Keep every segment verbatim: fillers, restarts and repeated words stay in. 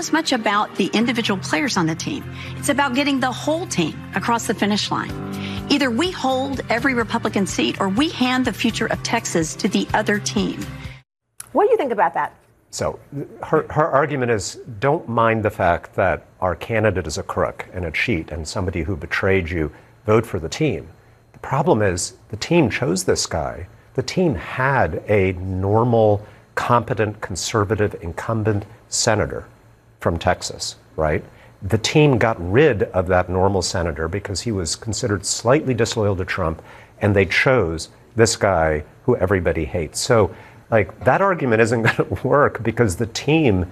as much about the individual players on the team. It's about getting the whole team across the finish line. Either we hold every Republican seat or we hand the future of Texas to the other team. What do you think about that? So her, her argument is, don't mind the fact that our candidate is a crook and a cheat and somebody who betrayed you. Vote for the team. The problem is the team chose this guy. The team had a normal, competent, conservative incumbent senator from Texas, right? The team got rid of that normal senator because he was considered slightly disloyal to Trump, and they chose this guy who everybody hates. So, like, that argument isn't going to work because the team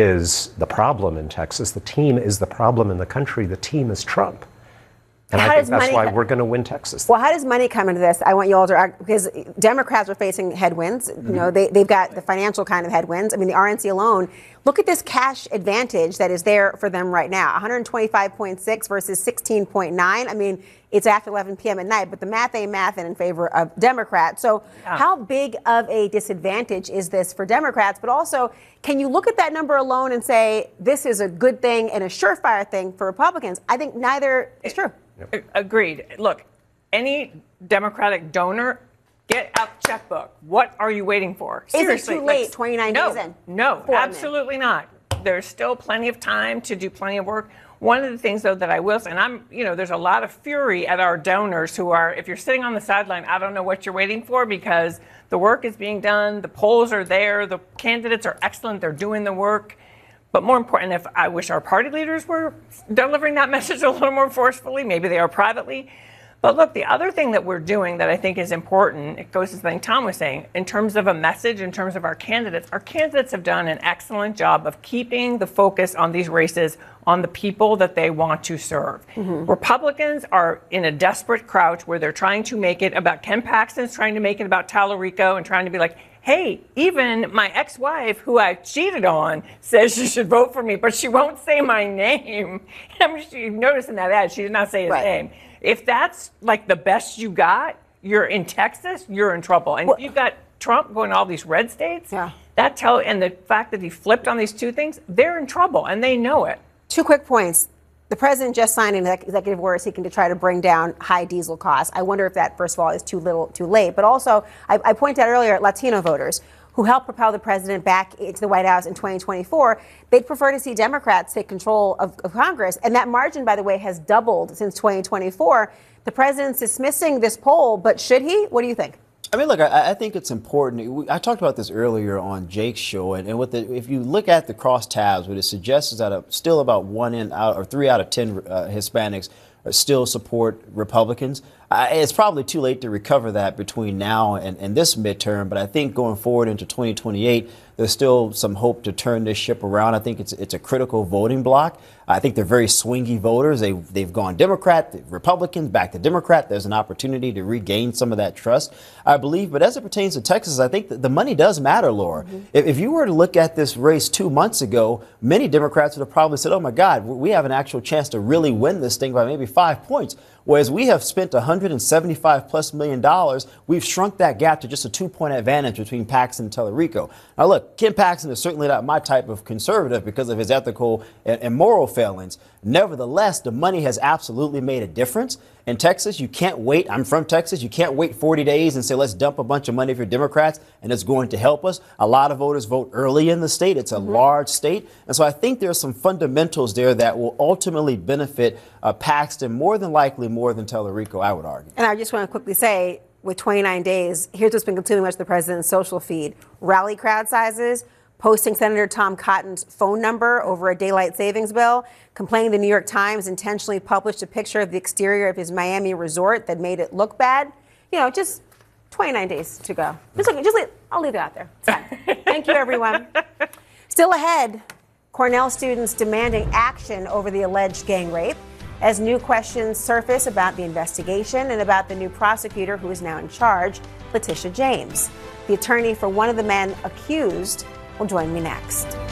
is the problem in Texas. The team is the problem in the country. The team is Trump. And how I think that's why come, we're going to win Texas. Well, how does money come into this? I want you all to, because Democrats are facing headwinds. Mm-hmm. You know, they, they've got the financial kind of headwinds. I mean, the R N C alone, look at this cash advantage that is there for them right now. one hundred twenty-five point six versus sixteen point nine. I mean, it's after eleven p.m. at night, but the math ain't mathing in favor of Democrats. So yeah. How big of a disadvantage is this for Democrats? But also, can you look at that number alone and say this is a good thing and a surefire thing for Republicans? I think neither is true. Yep. Agreed. Look, any Democratic donor, get out the checkbook. What are you waiting for? Seriously, is it too late, like, twenty-nine no, days in? No, absolutely not. There's still plenty of time to do plenty of work. One of the things, though, that I will say, and I'm, you know, there's a lot of fury at our donors who are, if you're sitting on the sideline, I don't know what you're waiting for because the work is being done, the polls are there, the candidates are excellent, they're doing the work. But more important, if I wish our party leaders were delivering that message a little more forcefully, maybe they are privately. But look, the other thing that we're doing that I think is important, it goes to something Tom was saying, in terms of a message, in terms of our candidates, our candidates have done an excellent job of keeping the focus on these races on the people that they want to serve. Mm-hmm. Republicans are in a desperate crouch where they're trying to make it about Ken Paxton's trying to make it about Tallarico and trying to be like, hey, even my ex-wife, who I cheated on, says she should vote for me, but she won't say my name. I mean, you notice in that ad, she did not say his right. name. If that's like the best you got, you're in Texas, you're in trouble. And well, if you've got Trump going to all these red states, yeah. that tell and the fact that he flipped on these two things, they're in trouble, and they know it. Two quick points. The president just signed an executive order seeking to try to bring down high diesel costs. I wonder if that, first of all, is too little, too late. But also, I, I pointed out earlier, Latino voters who helped propel the president back into the White House in twenty twenty-four, they'd prefer to see Democrats take control of, of Congress. And that margin, by the way, has doubled since twenty twenty-four. The president's dismissing this poll, but should he? What do you think? I mean, look, I, I think it's important. I talked about this earlier on Jake's show, and, and with the, if you look at the crosstabs, what it suggests is that a, still about one in out or three out of ten uh, Hispanics still support Republicans. Uh, it's probably too late to recover that between now and, and this midterm, but I think going forward into twenty twenty-eight, there's still some hope to turn this ship around. I think it's it's a critical voting block. I think they're very swingy voters. They, they've gone Democrat, Republicans, back to Democrat. There's an opportunity to regain some of that trust, I believe. But as it pertains to Texas, I think that the money does matter, Laura. Mm-hmm. If, if you were to look at this race two months ago, many Democrats would have probably said, oh, my God, we have an actual chance to really win this thing by maybe five points. Whereas we have spent one hundred seventy-five plus million dollars, we've shrunk that gap to just a two-point advantage between Paxton and Tallarico. Now, look, Ken Paxton is certainly not my type of conservative because of his ethical and, and moral failings. Nevertheless, the money has absolutely made a difference. In Texas, you can't wait. I'm from Texas. You can't wait forty days and say, let's dump a bunch of money for Democrats and it's going to help us. A lot of voters vote early in the state. It's a mm-hmm. large state. And so I think there's some fundamentals there that will ultimately benefit uh, Paxton more than likely more than Tallarico, I would argue. And I just want to quickly say, with twenty-nine days, here's what's been consuming much of the president's social feed. Rally crowd sizes, posting Senator Tom Cotton's phone number over a daylight savings bill, complaining the New York Times intentionally published a picture of the exterior of his Miami resort that made it look bad. You know, just twenty-nine days to go. Just, just leave, I'll leave it out there. It's fine. Thank you, everyone. Still ahead, Cornell students demanding action over the alleged gang rape as new questions surface about the investigation and about the new prosecutor who is now in charge, Letitia James. The attorney for one of the men accused will join me next.